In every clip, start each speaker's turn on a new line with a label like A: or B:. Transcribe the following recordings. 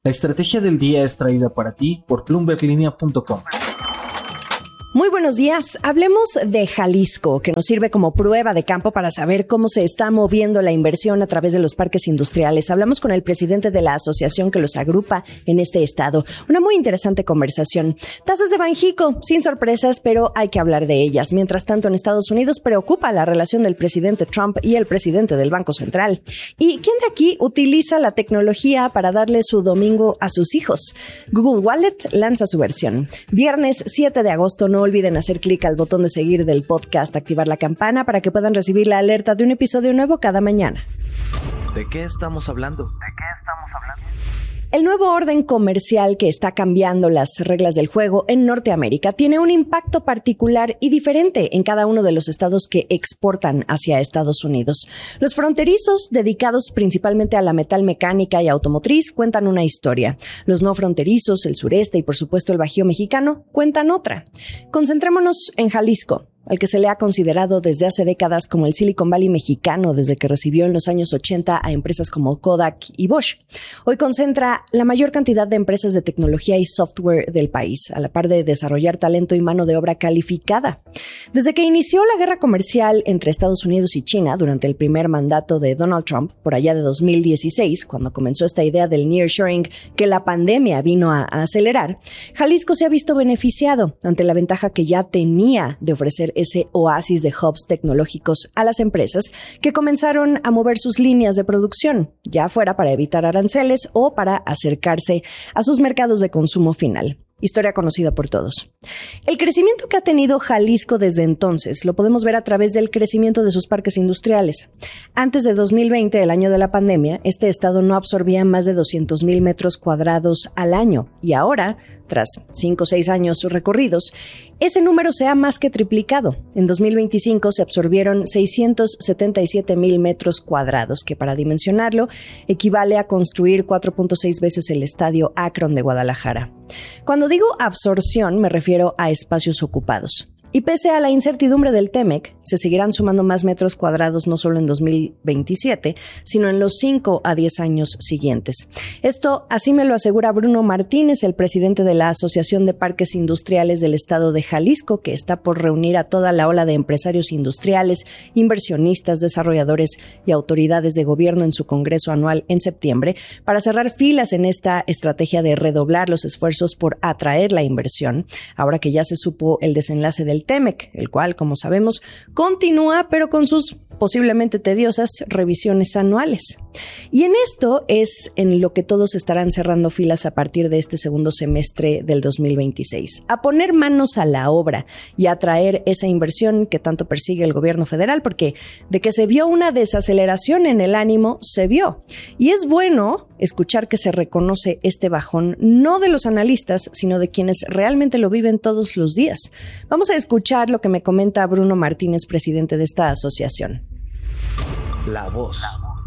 A: La estrategia del día es traída para ti por BloombergLinea.com.
B: Muy buenos días. Hablemos de Jalisco, que nos sirve como prueba de campo para saber cómo se está moviendo la inversión a través de los parques industriales. Hablamos con el presidente de la asociación que los agrupa en este estado. Una muy interesante conversación. Tasas de Banjico, sin sorpresas, pero hay que hablar de ellas. Mientras tanto, en Estados Unidos preocupa la relación del presidente Trump y el presidente del Banco Central. ¿Y quién de aquí utiliza la tecnología para darle su domingo a sus hijos? Google Wallet lanza su versión. Viernes 7 de agosto, no olviden hacer clic al botón de seguir del podcast, activar la campana para que puedan recibir la alerta de un episodio nuevo cada mañana.
C: ¿De qué estamos hablando?
B: El nuevo orden comercial que está cambiando las reglas del juego en Norteamérica tiene un impacto particular y diferente en cada uno de los estados que exportan hacia Estados Unidos. Los fronterizos, dedicados principalmente a la metalmecánica y automotriz, cuentan una historia. Los no fronterizos, el sureste y por supuesto el Bajío mexicano, cuentan otra. Concentrémonos en Jalisco, al que se le ha considerado desde hace décadas como el Silicon Valley mexicano, desde que recibió en los años 80 a empresas como Kodak y Bosch. Hoy concentra la mayor cantidad de empresas de tecnología y software del país, a la par de desarrollar talento y mano de obra calificada. Desde que inició la guerra comercial entre Estados Unidos y China durante el primer mandato de Donald Trump, por allá de 2016, cuando comenzó esta idea del nearshoring que la pandemia vino a acelerar, Jalisco se ha visto beneficiado ante la ventaja que ya tenía de ofrecer ese oasis de hubs tecnológicos a las empresas que comenzaron a mover sus líneas de producción, ya fuera para evitar aranceles o para acercarse a sus mercados de consumo final. Historia conocida por todos. El crecimiento que ha tenido Jalisco desde entonces lo podemos ver a través del crecimiento de sus parques industriales. Antes de 2020, el año de la pandemia, este estado no absorbía más de 200,000 metros cuadrados al año y ahora, tras 5 o 6 años recorridos, ese número se ha más que triplicado. En 2025 se absorbieron 677,000 metros cuadrados, que para dimensionarlo equivale a construir 4.6 veces el estadio Akron de Guadalajara. Cuando digo absorción me refiero a espacios ocupados. Y pese a la incertidumbre del TEMEC, se seguirán sumando más metros cuadrados no solo en 2027, sino en los 5 a 10 años siguientes. Esto así me lo asegura Bruno Martínez, el presidente de la Asociación de Parques Industriales del Estado de Jalisco, que está por reunir a toda la ola de empresarios industriales, inversionistas, desarrolladores y autoridades de gobierno en su congreso anual en septiembre, para cerrar filas en esta estrategia de redoblar los esfuerzos por atraer la inversión, ahora que ya se supo el desenlace del TEMEC, el cual, como sabemos, continúa, pero con sus posiblemente tediosas revisiones anuales. Y en esto es en lo que todos estarán cerrando filas a partir de este segundo semestre del 2026, a poner manos a la obra y a atraer esa inversión que tanto persigue el gobierno federal, porque de que se vio una desaceleración en el ánimo, se vio. Y es bueno escuchar que se reconoce este bajón, no de los analistas, sino de quienes realmente lo viven todos los días. Vamos a escuchar lo que me comenta Bruno Martínez, presidente de esta asociación.
C: La voz.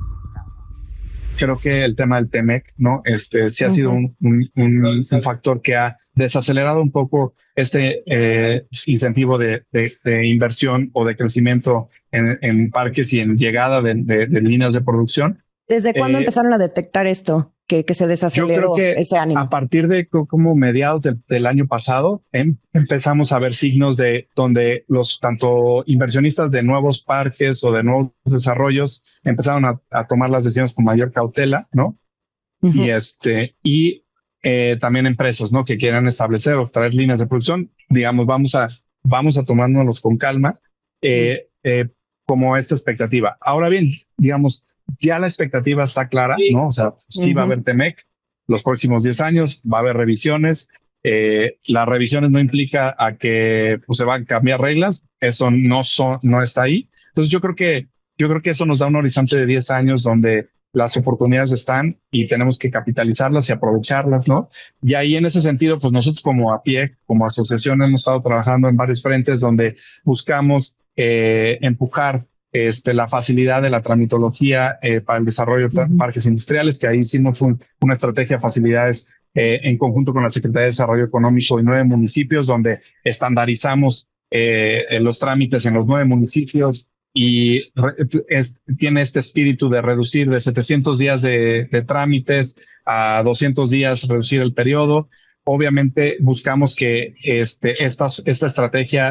D: Creo que el tema del TEMEC, ¿no? Sí ha sido un factor que ha desacelerado un poco este incentivo de inversión o de crecimiento en parques y en llegada de líneas de producción.
B: ¿Desde cuándo empezaron a detectar esto? Que se desaceleró ese ánimo.
D: A partir de como mediados del año pasado, empezamos a ver signos de donde los tanto inversionistas de nuevos parques o de nuevos desarrollos empezaron a tomar las decisiones con mayor cautela, ¿no? Uh-huh. Y también empresas, ¿no? Que quieran establecer o traer líneas de producción, digamos, vamos a tomárnoslos con calma, como esta expectativa. Ahora bien, digamos, ya la expectativa está clara, ¿no? O sea, sí va a haber TEMEC los próximos 10 años, va a haber revisiones. Las revisiones no implica a que pues, se van a cambiar reglas, eso no está ahí. Entonces yo creo que eso nos da un horizonte de 10 años donde las oportunidades están y tenemos que capitalizarlas y aprovecharlas, ¿no? Y ahí en ese sentido, pues nosotros como APIEC, como asociación, hemos estado trabajando en varios frentes donde buscamos empujar la facilidad de la tramitología para el desarrollo de parques industriales, que ahí hicimos una estrategia de facilidades en conjunto con la Secretaría de Desarrollo Económico y 9 municipios, donde estandarizamos los trámites en los 9 municipios, tiene este espíritu de reducir de 700 días de trámites a 200 días, reducir el periodo. Obviamente buscamos que esta estrategia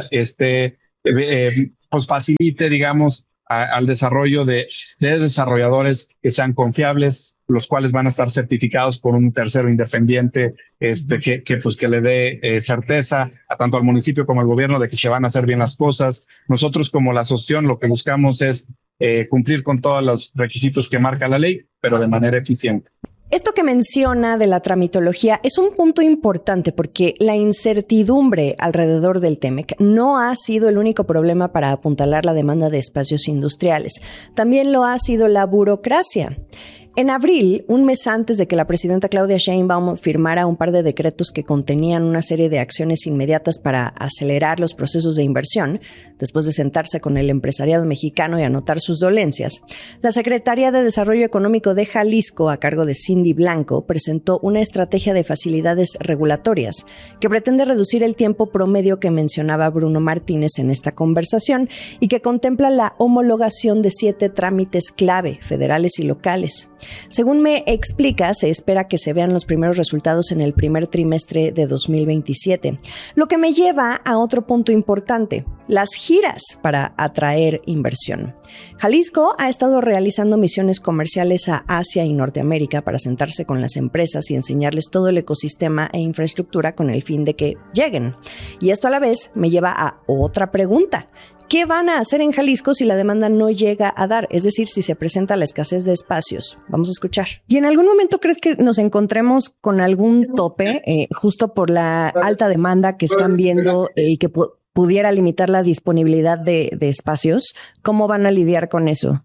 D: pues facilite, digamos, al desarrollo de desarrolladores que sean confiables, los cuales van a estar certificados por un tercero independiente que le dé certeza a tanto al municipio como al gobierno de que se van a hacer bien las cosas. Nosotros como la asociación lo que buscamos es cumplir con todos los requisitos que marca la ley, pero de manera eficiente.
B: Esto que menciona de la tramitología es un punto importante porque la incertidumbre alrededor del TEMEC no ha sido el único problema para apuntalar la demanda de espacios industriales. También lo ha sido la burocracia. En abril, un mes antes de que la presidenta Claudia Sheinbaum firmara un par de decretos que contenían una serie de acciones inmediatas para acelerar los procesos de inversión, después de sentarse con el empresariado mexicano y anotar sus dolencias, la Secretaría de Desarrollo Económico de Jalisco, a cargo de Cindy Blanco, presentó una estrategia de facilidades regulatorias que pretende reducir el tiempo promedio que mencionaba Bruno Martínez en esta conversación y que contempla la homologación de 7 trámites clave, federales y locales. Según me explica, se espera que se vean los primeros resultados en el primer trimestre de 2027, lo que me lleva a otro punto importante, las giras para atraer inversión. Jalisco ha estado realizando misiones comerciales a Asia y Norteamérica para sentarse con las empresas y enseñarles todo el ecosistema e infraestructura con el fin de que lleguen. Y esto a la vez me lleva a otra pregunta. ¿Qué van a hacer en Jalisco si la demanda no llega a dar? Es decir, si se presenta la escasez de espacios. Vamos a escuchar. ¿Y en algún momento crees que nos encontremos con algún tope justo por la alta demanda que están viendo y que pudiera limitar la disponibilidad de espacios? ¿Cómo van a lidiar con eso?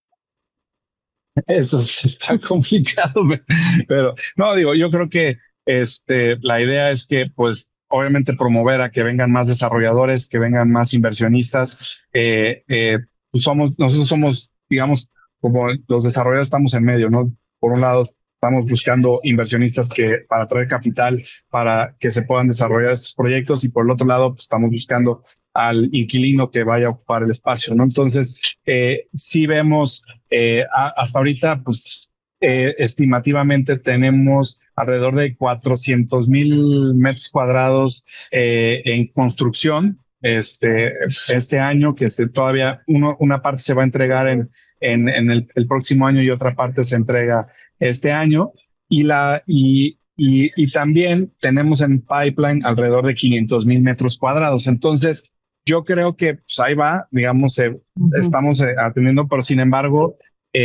D: Eso está complicado, pero no, yo creo que la idea es que, pues, obviamente promover a que vengan más desarrolladores, que vengan más inversionistas. Nosotros somos, digamos, como los desarrolladores estamos en medio, ¿no? Por un lado, estamos buscando inversionistas para traer capital para que se puedan desarrollar estos proyectos y por el otro lado, pues, estamos buscando al inquilino que vaya a ocupar el espacio, ¿no? Entonces, sí vemos hasta ahorita, pues, estimativamente tenemos alrededor de 400,000 metros cuadrados en construcción este año, que todavía una parte se va a entregar en el próximo año y otra parte se entrega este año. Y también tenemos en pipeline alrededor de 500,000 metros cuadrados. Entonces, yo creo que pues, ahí va, digamos, estamos atendiendo, pero sin embargo,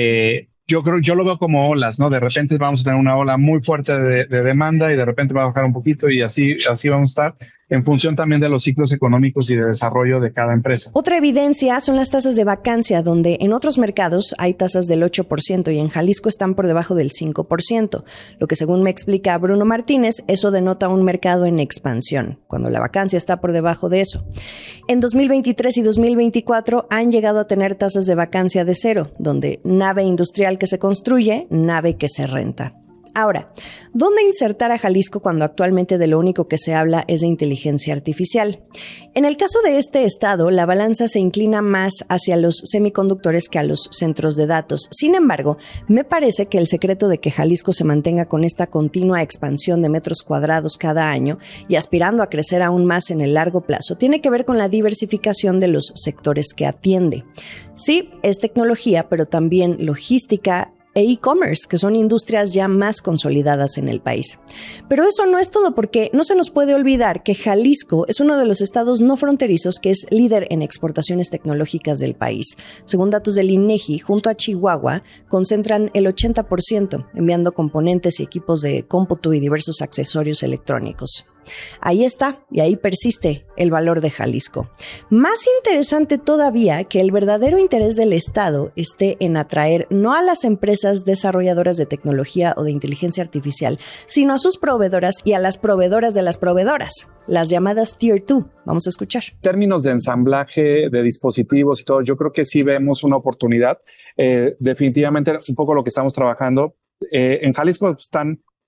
D: yo lo veo como olas, ¿no? De repente vamos a tener una ola muy fuerte de demanda y de repente va a bajar un poquito y así vamos a estar en función también de los ciclos económicos y de desarrollo de cada empresa.
B: Otra evidencia son las tasas de vacancia, donde en otros mercados hay tasas del 8% y en Jalisco están por debajo del 5%, lo que según me explica Bruno Martínez, eso denota un mercado en expansión, cuando la vacancia está por debajo de eso. En 2023 y 2024 han llegado a tener tasas de vacancia de 0, donde nave industrial que se construye, nave que se renta. Ahora, ¿dónde insertar a Jalisco cuando actualmente de lo único que se habla es de inteligencia artificial? En el caso de este estado, la balanza se inclina más hacia los semiconductores que a los centros de datos. Sin embargo, me parece que el secreto de que Jalisco se mantenga con esta continua expansión de metros cuadrados cada año y aspirando a crecer aún más en el largo plazo tiene que ver con la diversificación de los sectores que atiende. Sí, es tecnología, pero también logística e e-commerce, que son industrias ya más consolidadas en el país. Pero eso no es todo, porque no se nos puede olvidar que Jalisco es uno de los estados no fronterizos que es líder en exportaciones tecnológicas del país. Según datos del INEGI, junto a Chihuahua, concentran el 80%, enviando componentes y equipos de cómputo y diversos accesorios electrónicos. Ahí está, y ahí persiste el valor de Jalisco. Más interesante todavía que el verdadero interés del Estado esté en atraer no a las empresas desarrolladoras de tecnología o de inteligencia artificial, sino a sus proveedoras y a las proveedoras de las proveedoras, las llamadas Tier 2. Vamos a escuchar.
E: En términos de ensamblaje de dispositivos y todo, yo creo que sí vemos una oportunidad. Definitivamente un poco lo que estamos trabajando. En Jalisco están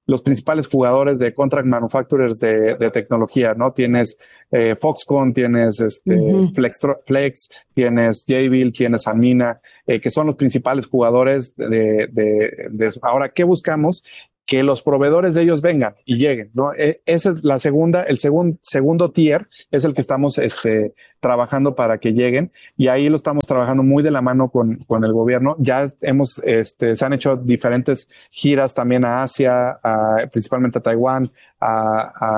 E: los principales jugadores de contract manufacturers de tecnología, ¿no? Tienes Foxconn, tienes Flex, tienes Jabil, tienes Sanmina, que son los principales jugadores de eso. Ahora, ¿qué buscamos? Que los proveedores de ellos vengan y lleguen, ¿no? Esa es la segunda, el segundo tier es el que estamos trabajando para que lleguen, y ahí lo estamos trabajando muy de la mano con el gobierno. Ya se han hecho diferentes giras también a Asia, principalmente a Taiwán, a